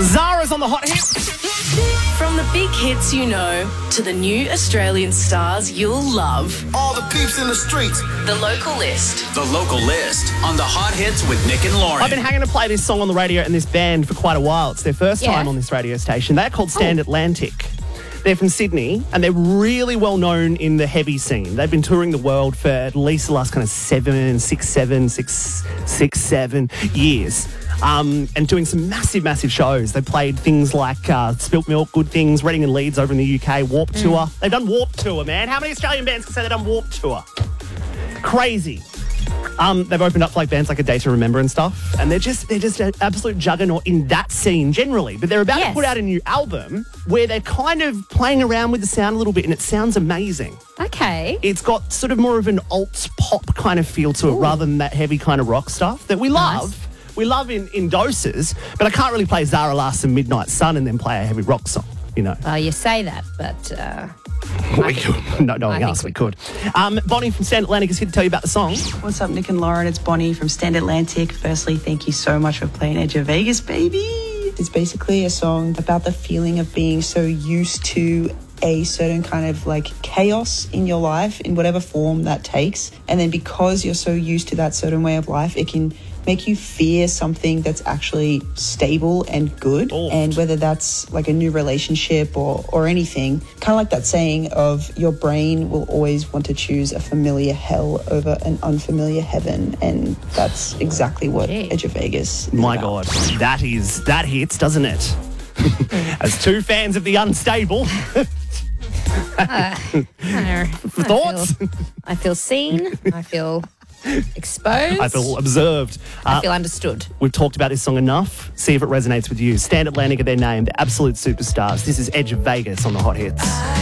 Zara's on the hot hits. From the big hits you know to the new Australian stars you'll love. All the peeps in the streets. The Local List. The Local List on the hot hits with Nick and Lauren. I've been hanging to play this song on the radio and this band for quite a while. It's their first time on this radio station. They're called Stand Atlantic. They're from Sydney and they're really well known in the heavy scene. They've been touring the world for at least the last kind of 7 years. And doing some massive shows. They played things like Spilt Milk, Good Things, Reading and Leeds over in the UK, Warp Tour. They've done Warp Tour, man. How many Australian bands can say they've done Warp Tour? Crazy. They've opened up for like bands like A Day to Remember and stuff, and they're just an absolute juggernaut in that scene generally. But they're about to put out a new album where they're kind of playing around with the sound a little bit, and it sounds amazing. Okay. It's got sort of more of an alt pop kind of feel to it rather than that heavy kind of rock stuff that we love. Nice. We love in doses, but I can't really play Zara Larsson Midnight Sun and then play a heavy rock song, you know. Well, you say that, but... we could. No one else we could. Bonnie from Stand Atlantic is here to tell you about the song. What's up, Nick and Lauren? It's Bonnie from Stand Atlantic. Firstly, thank you so much for playing Edge of Vegas, baby. It's basically a song about the feeling of being so used to a certain kind of like chaos in your life in whatever form that takes. And then because you're so used to that certain way of life, it can make you fear something that's actually stable and good. And whether that's like a new relationship or anything, kind of like that saying of your brain will always want to choose a familiar hell over an unfamiliar heaven. And that's exactly what Edge of Vegas is My about. God, that hits, doesn't it? As two fans of the unstable. Thoughts? I feel seen. I feel exposed. I feel observed. I feel understood. We've talked about this song enough. See if it resonates with you. Stand Atlantic are their name. They're absolute superstars. This is Edge of Vegas on the Hot Hits.